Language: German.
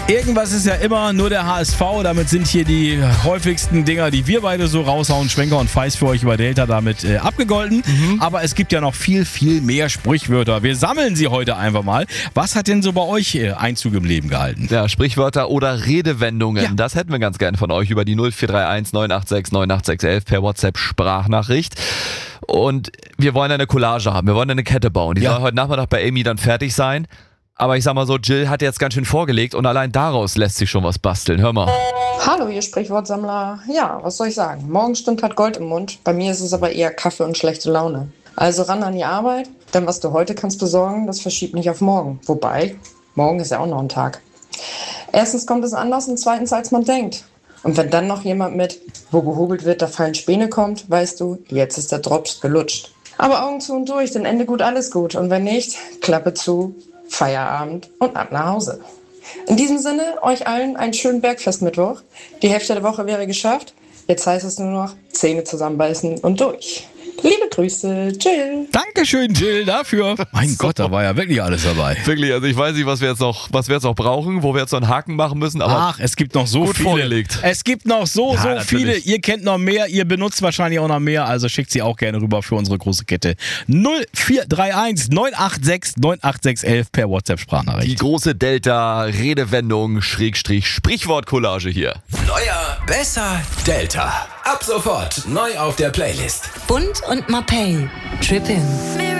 Irgendwas ist ja immer nur der HSV. Damit sind hier die häufigsten Dinger, die wir beide so raushauen. Schwenker und Feist für euch über Delta damit abgegolten. Aber es gibt ja noch viel, viel mehr Sprichwörter. Wir sammeln sie heute einfach mal. Was hat denn so bei euch Einzug im Leben gehalten? Ja, Sprichwörter oder Redewendungen. Ja. Das hätten wir ganz gerne von euch über die 0431 986 98611 per WhatsApp-Sprachnachricht. Und wir wollen eine Collage haben. Wir wollen eine Kette bauen. Die soll heute Nachmittag bei Amy dann fertig sein. Aber ich sag mal so, Jill hat jetzt ganz schön vorgelegt und allein daraus lässt sich schon was basteln. Hör mal. Hallo, ihr Sprichwortsammler. Ja, was soll ich sagen? Morgenstund hat Gold im Mund. Bei mir ist es aber eher Kaffee und schlechte Laune. Also ran an die Arbeit, denn was du heute kannst besorgen, das verschiebt nicht auf morgen. Wobei, morgen ist ja auch noch ein Tag. Erstens kommt es anders und zweitens, als man denkt. Und wenn dann noch jemand mit, wo gehobelt wird, da fallen Späne kommt, weißt du, jetzt ist der Drops gelutscht. Aber Augen zu und durch, denn Ende gut, alles gut. Und wenn nicht, Klappe zu, Feierabend und ab nach Hause. In diesem Sinne, euch allen einen schönen Bergfestmittwoch. Die Hälfte der Woche wäre geschafft. Jetzt heißt es nur noch Zähne zusammenbeißen und durch. Liebe Grüße, Jill. Dankeschön, Jill, dafür. Mein Gott, da war ja wirklich alles dabei. Wirklich, also ich weiß nicht, was wir jetzt noch brauchen, wo wir jetzt noch einen Haken machen müssen, aber Ach, es gibt noch so gut viele. vorgelegt. Es gibt noch so natürlich. viele. Ihr kennt noch mehr, ihr benutzt wahrscheinlich auch noch mehr, also schickt sie auch gerne rüber für unsere große Kette. 0431 986 98611 per WhatsApp-Sprachnachricht. Die große Delta-Redewendung Sprichwort-Collage hier. Neuer, besser, Delta. Ab sofort neu auf der Playlist. Bund und Mapei. Trippin'.